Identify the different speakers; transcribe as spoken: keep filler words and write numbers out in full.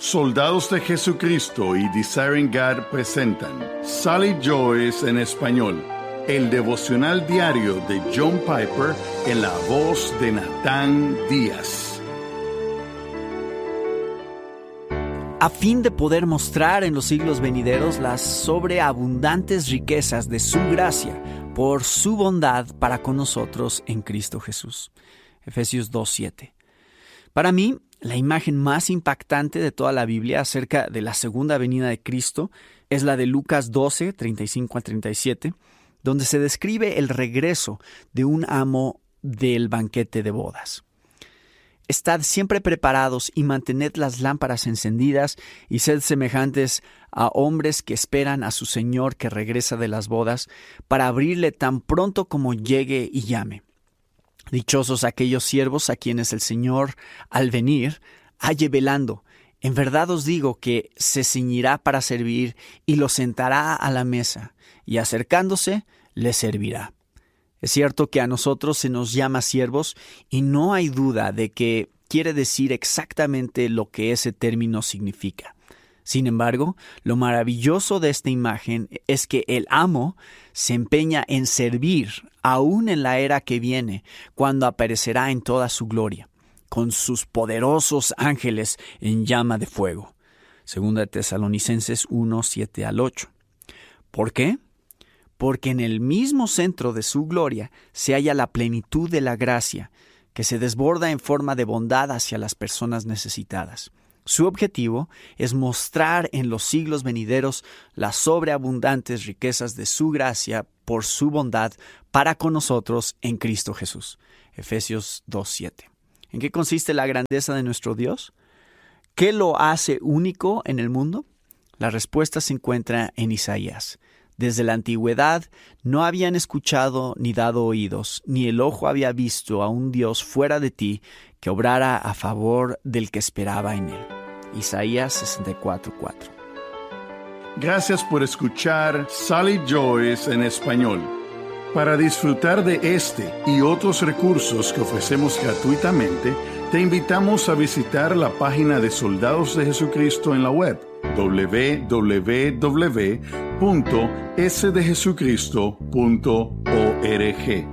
Speaker 1: Soldados de Jesucristo y Desiring God presentan Sally Joyce en español, el devocional diario de John Piper en la voz de Natán Díaz.
Speaker 2: A fin de poder mostrar en los siglos venideros las sobreabundantes riquezas de su gracia por su bondad para con nosotros en Cristo Jesús. Efesios dos siete. Para mí, la imagen más impactante de toda la Biblia acerca de la segunda venida de Cristo es la de Lucas doce, treinta y cinco al treinta y siete, donde se describe el regreso de un amo del banquete de bodas. Estad siempre preparados y mantened las lámparas encendidas y sed semejantes a hombres que esperan a su Señor que regresa de las bodas para abrirle tan pronto como llegue y llame. Dichosos aquellos siervos a quienes el Señor, al venir, halle velando. En verdad os digo que se ceñirá para servir y los sentará a la mesa, y acercándose, les servirá. Es cierto que a nosotros se nos llama siervos, y no hay duda de que quiere decir exactamente lo que ese término significa. Sin embargo, lo maravilloso de esta imagen es que el amo se empeña en servir aún en la era que viene, cuando aparecerá en toda su gloria, con sus poderosos ángeles en llama de fuego. Segunda de Tesalonicenses uno, siete al ocho. ¿Por qué? Porque en el mismo centro de su gloria se halla la plenitud de la gracia, que se desborda en forma de bondad hacia las personas necesitadas. Su objetivo es mostrar en los siglos venideros las sobreabundantes riquezas de su gracia por su bondad para con nosotros en Cristo Jesús. Efesios dos siete. ¿En qué consiste la grandeza de nuestro Dios? ¿Qué lo hace único en el mundo? La respuesta se encuentra en Isaías. Desde la antigüedad no habían escuchado ni dado oídos, ni el ojo había visto a un Dios fuera de ti que obrara a favor del que esperaba en él. Isaías sesenta y cuatro cuatro.
Speaker 1: Gracias por escuchar Sally Joyce en español. Para disfrutar de este y otros recursos que ofrecemos gratuitamente, te invitamos a visitar la página de Soldados de Jesucristo en la web doble u doble u doble u punto s de jesucristo punto org.